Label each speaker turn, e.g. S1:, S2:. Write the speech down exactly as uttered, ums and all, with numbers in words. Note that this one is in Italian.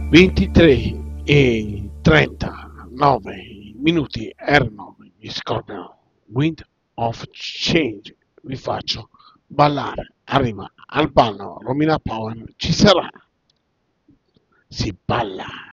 S1: ventitré e trentanove minuti erano gli Scorpion. Wind of Change. Vi faccio ballare. Arriva al ballo Romina Power. Ci sarà. Si balla.